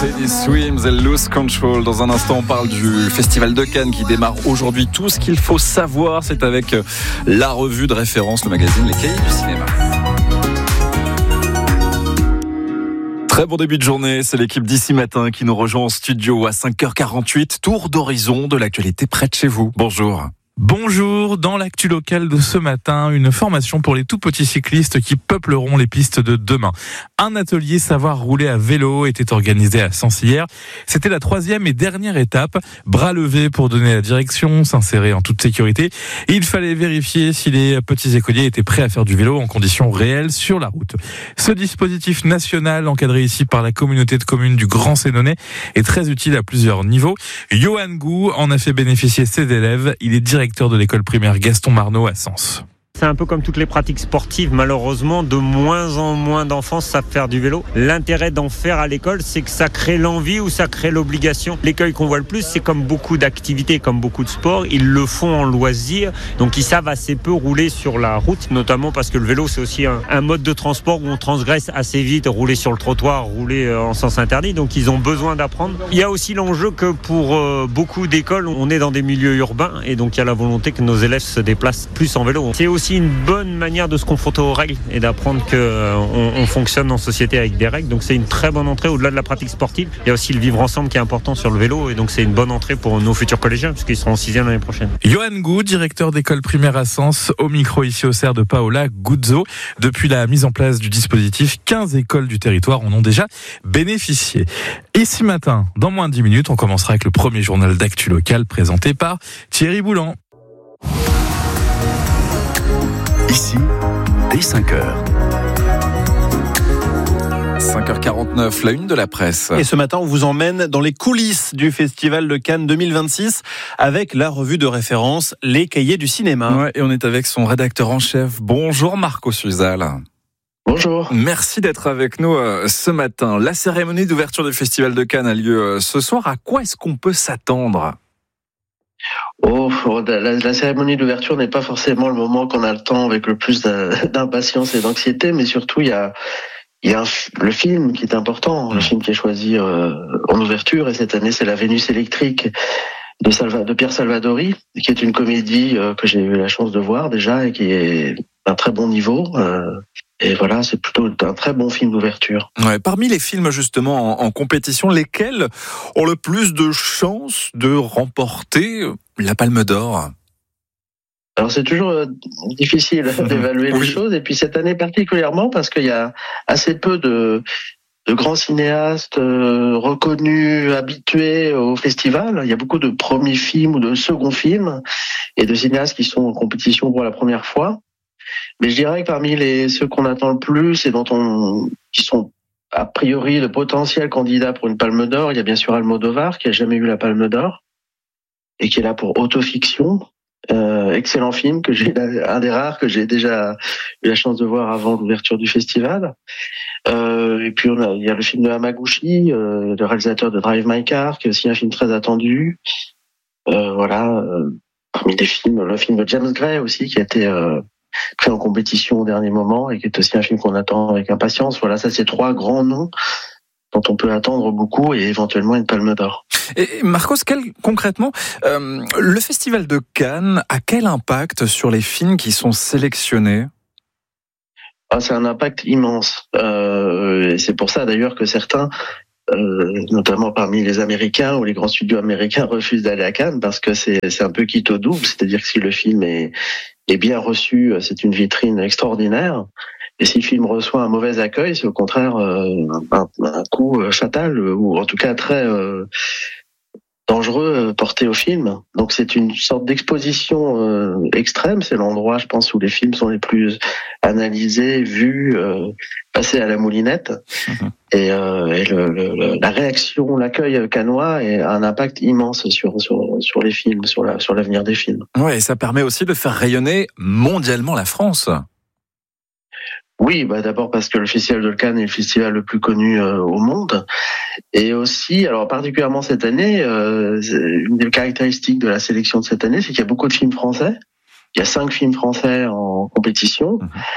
Teddy Swims et Lose Control. Dans un instant, on parle du Festival de Cannes qui démarre aujourd'hui. Tout ce qu'il faut savoir, c'est avec la revue de référence, le magazine Les Cahiers du cinéma. Très bon début de journée, c'est l'équipe d'ici matin qui nous rejoint en studio à 5h48. Tour d'horizon de l'actualité près de chez vous. Bonjour. Bonjour, dans l'actu locale de ce matin, une formation pour les tout petits cyclistes qui peupleront les pistes de demain. Un atelier savoir rouler à vélo était organisé à Sens hier. C'était la 3e et dernière étape. Bras levés pour donner la direction, s'insérer en toute sécurité. Et il fallait vérifier si les petits écoliers étaient prêts à faire du vélo en conditions réelles sur la route. Ce dispositif national, encadré ici par la communauté de communes du Grand Sénonais, est très utile à plusieurs niveaux. Johan Gou en a fait bénéficier ses élèves. Il est directeur de l'école primaire Gaston Marnot à Sens. C'est un peu comme toutes les pratiques sportives, malheureusement, de moins en moins d'enfants savent faire du vélo. L'intérêt d'en faire à l'école, c'est que ça crée l'envie ou ça crée l'obligation. L'écueil qu'on voit le plus, c'est comme beaucoup d'activités, comme beaucoup de sports, ils le font en loisir, donc ils savent assez peu rouler sur la route, notamment parce que le vélo, c'est aussi un mode de transport où on transgresse assez vite, rouler sur le trottoir, rouler en sens interdit, donc ils ont besoin d'apprendre. Il y a aussi l'enjeu que pour beaucoup d'écoles, on est dans des milieux urbains, et donc il y a la volonté que nos élèves se déplacent plus en vélo. C'est aussi une bonne manière de se confronter aux règles et d'apprendre qu'on fonctionne en société avec des règles. Donc c'est une très bonne entrée au-delà de la pratique sportive. Il y a aussi le vivre ensemble qui est important sur le vélo et donc c'est une bonne entrée pour nos futurs collégiens puisqu'ils seront en 6e l'année prochaine. Johan Gou, directeur d'école primaire à Sens, au micro ici au CER de Paola Guzzo. Depuis la mise en place du dispositif, 15 écoles du territoire en ont déjà bénéficié. Et ce matin, dans moins de 10 minutes, on commencera avec le premier journal d'actu local présenté par Thierry Boulan. Ici, dès 5h. 5h49, la une de la presse. Et ce matin, on vous emmène dans les coulisses du Festival de Cannes 2026 avec la revue de référence Les Cahiers du cinéma. Ouais, et on est avec son rédacteur en chef. Bonjour Marco Suzal. Bonjour. Merci d'être avec nous ce matin. La cérémonie d'ouverture du Festival de Cannes a lieu ce soir. À quoi est-ce qu'on peut s'attendre ? La cérémonie d'ouverture n'est pas forcément le moment qu'on a le temps avec le plus d'impatience et d'anxiété, mais surtout il y a le film qui est important, le film qui est choisi en ouverture, et cette année c'est La Vénus électrique de Pierre Salvadori, qui est une comédie que j'ai eu la chance de voir déjà et qui est d'un très bon niveau. Et voilà, c'est plutôt un très bon film d'ouverture. Ouais, parmi les films justement en compétition, lesquels ont le plus de chances de remporter la Palme d'Or ? Alors c'est toujours difficile d'évaluer les choses, et puis cette année particulièrement parce qu'il y a assez peu de grands cinéastes reconnus, habitués au festival. Il y a beaucoup de premiers films ou de seconds films et de cinéastes qui sont en compétition pour la première fois. Mais je dirais que parmi ceux qu'on attend le plus et qui sont a priori de potentiels candidats pour une Palme d'Or, il y a bien sûr Almodovar qui a jamais eu la Palme d'Or et qui est là pour Autofiction. Excellent film un des rares que j'ai déjà eu la chance de voir avant l'ouverture du festival. Et puis il y a le film de Hamaguchi, le réalisateur de Drive My Car, qui est aussi un film très attendu. Parmi des films, le film de James Gray aussi, qui a été pris en compétition au dernier moment et qui est aussi un film qu'on attend avec impatience. Voilà, ça c'est 3 grands noms dont on peut attendre beaucoup et éventuellement une Palme d'Or. Et Marcos, concrètement, le Festival de Cannes a quel impact sur les films qui sont sélectionnés ? C'est un impact immense. Et c'est pour ça d'ailleurs que certains, notamment parmi les Américains ou les grands studios américains, refusent d'aller à Cannes parce que c'est un peu quitte au double. C'est-à-dire que si le film est bien reçu, c'est une vitrine extraordinaire. Et si le film reçoit un mauvais accueil, c'est au contraire un coup fatal, ou en tout cas très dangereux porté au film. Donc c'est une sorte d'exposition extrême. C'est l'endroit, je pense, où les films sont les plus analysés, vus, passés à la moulinette. Et la réaction, l'accueil cannois a un impact immense sur les films, sur l'avenir des films. Ouais, et ça permet aussi de faire rayonner mondialement la France. Oui, d'abord parce que le Festival de Cannes est le festival le plus connu au monde. Et aussi, alors particulièrement cette année, une des caractéristiques de la sélection de cette année, c'est qu'il y a beaucoup de films français. Il y a 5 films français en compétition.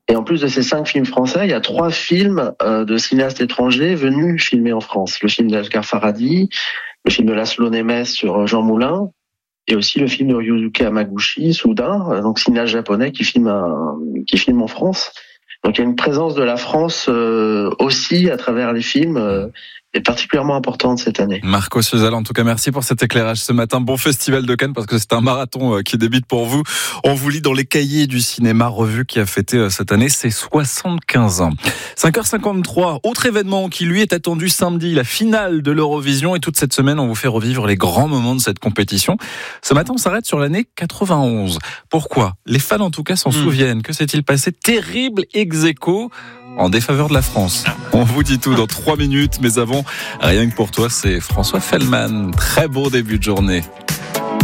Et en plus de ces 5 films français, il y a 3 films de cinéastes étrangers venus filmer en France. Le film d'Asghar Farhadi, le film de Laszlo Nemes sur Jean Moulin, et aussi le film de Ryusuke Hamaguchi, Soudain, donc cinéaste japonais qui filme en France. Donc il y a une présence de la France aussi à travers les films est particulièrement importante cette année. Marco Suzal, en tout cas, merci pour cet éclairage ce matin. Bon festival de Cannes, parce que c'est un marathon qui débute pour vous. On vous lit dans les cahiers du cinéma, revue qui a fêté cette année ses 75 ans. 5h53, autre événement qui lui est attendu samedi, la finale de l'Eurovision. Et toute cette semaine, on vous fait revivre les grands moments de cette compétition. Ce matin, on s'arrête sur l'année 91. Pourquoi ? Les fans, en tout cas, s'en souviennent. Que s'est-il passé ? Terrible ex-aequo en défaveur de la France. On vous dit tout dans 3 minutes, mais avant, rien que pour toi, c'est François Fellman. Très beau début de journée.